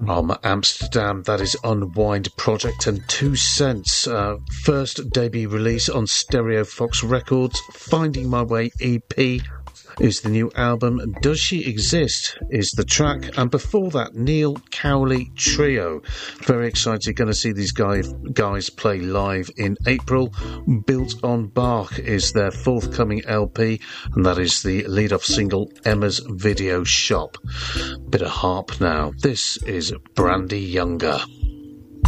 Amsterdam, that is Unwind Project and 2 Cents. First debut release on Stereo Fox Records. Finding My Way EP is the new album. Does She Exist is the track. And before that, Neil Cowley Trio. Very excited. Going to see these guys play live in April. Built on Bark is their forthcoming LP, and that is the lead-off single, Emma's Video Shop. Bit of harp now. This is Brandy Younger.